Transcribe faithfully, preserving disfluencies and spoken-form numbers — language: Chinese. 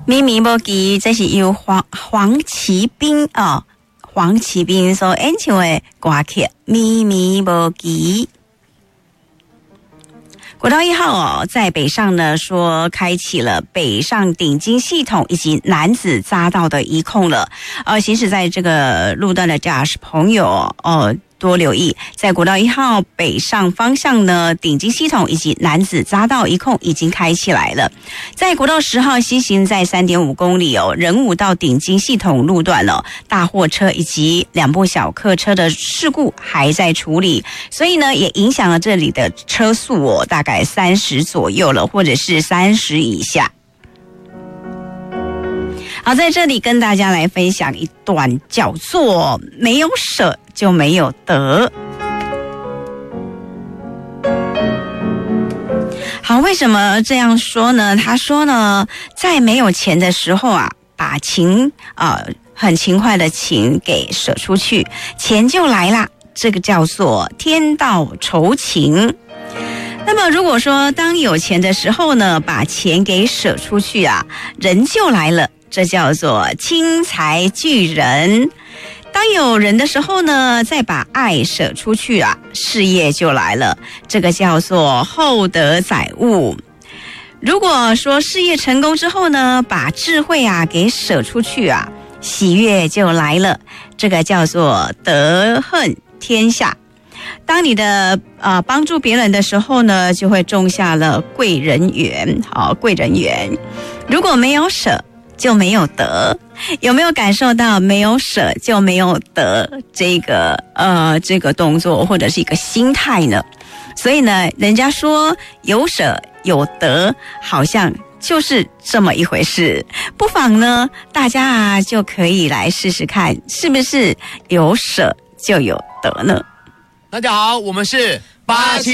咪咪无记，这是由黄黄奇斌哦，黄奇斌所演唱的歌曲《咪咪无记》。国道一号哦，在北上呢说开启了北上顶金系统以及楠梓匝道的一控了。呃，行驶在这个路段的驾驶朋友哦，多留意，在国道一号北上方向呢，顶金系统以及楠梓匝道一控已经开起来了。在国道十号西行在 三点五公里哦，仁武到顶金系统路段了、哦，大货车以及两部小客车的事故还在处理，所以呢也影响了这里的车速哦，大概三十左右了，或者是三十以下。好，在这里跟大家来分享一段叫做没有舍就没有得。好，为什么这样说呢？他说呢，在没有钱的时候啊，把情啊、呃、很勤快的情给舍出去，钱就来啦，这个叫做天道酬勤。那么如果说当有钱的时候呢，把钱给舍出去啊，人就来了，这叫做轻财聚人。当有人的时候呢，再把爱舍出去啊，事业就来了，这个叫做厚德载物。如果说事业成功之后呢，把智慧啊给舍出去啊，喜悦就来了，这个叫做德恨天下。当你的呃帮助别人的时候呢，就会种下了贵人缘，好，贵人缘。如果没有舍，就没有得。有没有感受到没有舍就没有得这个呃这个动作或者是一个心态呢？所以呢，人家说有舍有得，好像就是这么一回事。不妨呢，大家啊就可以来试试看，是不是有舍就有得呢？ 大家好，我们是八七